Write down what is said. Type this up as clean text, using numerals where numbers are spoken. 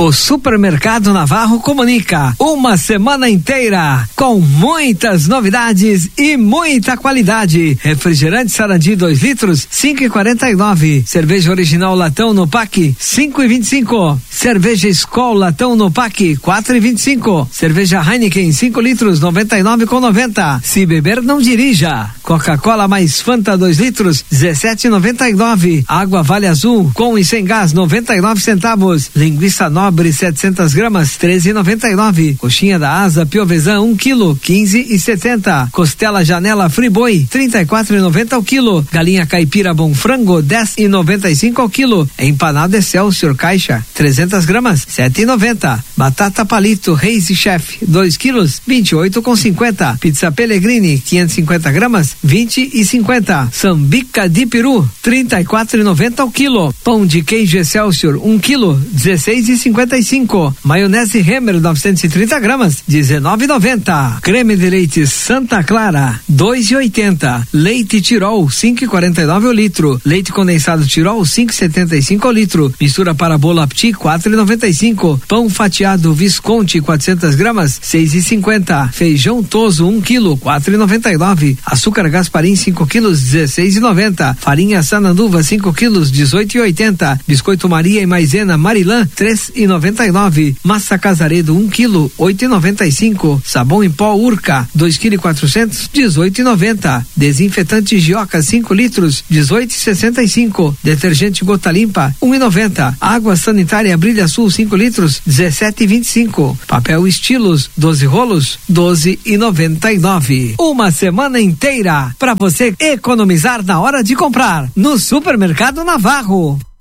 O Supermercado Navarro comunica uma semana inteira com muitas novidades e muita qualidade. Refrigerante Sarandi 2 litros, 5,49. Cerveja original latão no pack, 5,25. Cerveja Skol latão no pack, 4,25. Cerveja Heineken 5 litros, 99,90. Se beber, não dirija. Coca-Cola mais Fanta 2 litros, 17,99. Água Vale Azul com e sem gás, 99 centavos. Linguiça Nobre 700 gramas, 13,99. Coxinha da Asa Piovesan 1 quilo, 15,70. Costela Janela Friboi, 34,90 ao quilo. Galinha Caipira Bom Frango, 10,95 ao quilo. Empanada Excelsior Caixa, 300 gramas, 7,90. Batata Palito Reis e Chef, 2 quilos, 28,50. Pizza Pellegrini, 550 gramas, 20,50. Sambica de peru, 34,90 ao quilo. Pão de queijo Excelsior, 1 quilo, 16,55. Maionese Hemmer 930 gramas, 19,90. Creme de leite Santa Clara, 2,80. Leite Tirol, 5,49 ao litro. Leite condensado Tirol, 5,75 ao litro. Mistura para bolo Apti, 4,95. Pão fatiado Visconti 400 gramas, 6,50. Feijão Toso 1 quilo, 4,99. Açúcar Gasparim 5 quilos, 16,90. Farinha Sananduva 5 quilos, 18,80. Biscoito Maria e Maisena Marilã, 3,99. Massa Casaredo 1 quilo, 8,95. Sabão em pó Urca 2 kg 400, 18,90. Desinfetante Gioca 5 litros, 18,65. Detergente Gota Limpa 1,90. Água sanitária Brilha Sul 5 litros, 17,25. Papel Estilos 12 rolos, 12,99. Uma semana inteira para você economizar na hora de comprar no Supermercado Navarro.